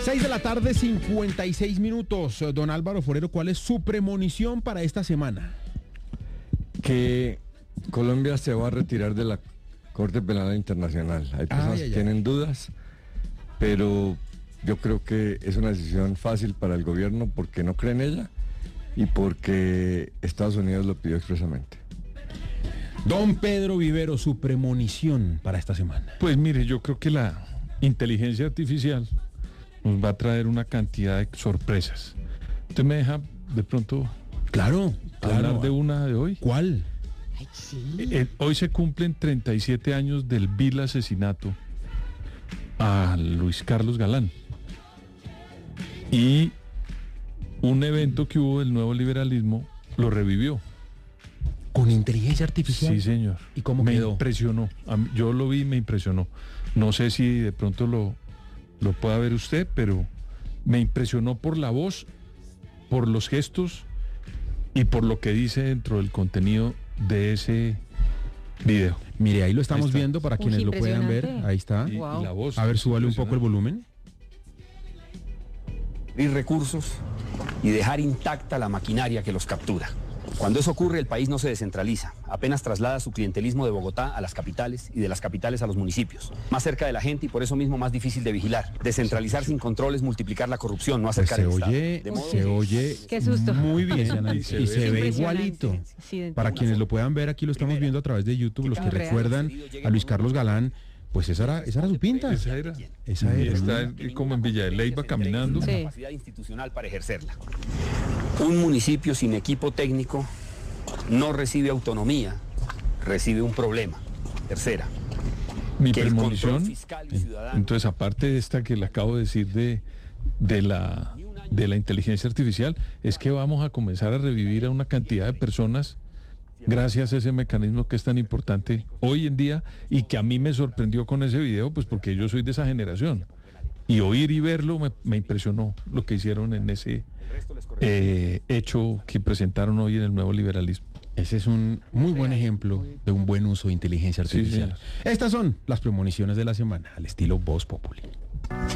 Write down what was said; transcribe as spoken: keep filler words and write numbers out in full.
seis de la tarde, cincuenta y seis minutos. Don Álvaro Forero, ¿cuál es su premonición para esta semana? Que Colombia se va a retirar de la Corte Penal Internacional. Hay personas Ay, ay, que tienen dudas, pero yo creo que es una decisión fácil para el gobierno porque no cree en ella y porque Estados Unidos lo pidió expresamente. Don Pedro Vivero, su premonición para esta semana. Pues mire, yo creo que la inteligencia artificial nos va a traer una cantidad de sorpresas. ¿Usted me deja de pronto Claro, hablar claro. de una de hoy? ¿Cuál? Ay, sí. Eh, hoy se cumplen treinta y siete años del vil asesinato a Luis Carlos Galán. Y un evento que hubo del nuevo liberalismo lo revivió. ¿Con inteligencia artificial? Sí, señor. ¿Y cómo me quedó? impresionó. A mí- Yo lo vi y me impresionó. No sé si de pronto lo, lo pueda ver usted, pero me impresionó por la voz, por los gestos y por lo que dice dentro del contenido de ese video. Mire, ahí lo estamos Ahí está. viendo para Uy, quienes lo puedan ver. impresionante. Ahí está. Y, Wow. y la voz. A ver, súbale un poco el volumen. Y recursos y dejar intacta la maquinaria que los captura. Cuando eso ocurre, el país no se descentraliza, apenas traslada su clientelismo de Bogotá a las capitales y de las capitales a los municipios. Más cerca de la gente y por eso mismo más difícil de vigilar. Descentralizar sin controles, multiplicar la corrupción, no Pues acercar se el Estado. oye, De modo se que- oye Qué susto. muy bien Y y se se, ve ve impresionante. igualito. Sí, de- Para quienes lo puedan ver, aquí lo estamos viendo a través de YouTube, los que Real. recuerdan a Luis Carlos Galán, pues esa era, esa era su pinta. Esa era. Esa Y era. está en- como en Villa de Leyva caminando. Sí. Capacidad institucional para ejercerla. Un municipio sin equipo técnico no recibe autonomía, recibe un problema. Tercera, Mi que el premonición, control fiscal y ciudadano- entonces aparte de esta que le acabo de decir de, de, la, de la inteligencia artificial, es que vamos a comenzar a revivir a una cantidad de personas gracias a ese mecanismo que es tan importante hoy en día y que a mí me sorprendió con ese video, pues porque yo soy de esa generación. Y oír y verlo me, me impresionó lo que hicieron en ese eh, hecho que presentaron hoy en el nuevo liberalismo. Ese es un muy buen ejemplo de un buen uso de inteligencia Sí, artificial. señor. Estas son las premoniciones de la semana, al estilo Voz Populi.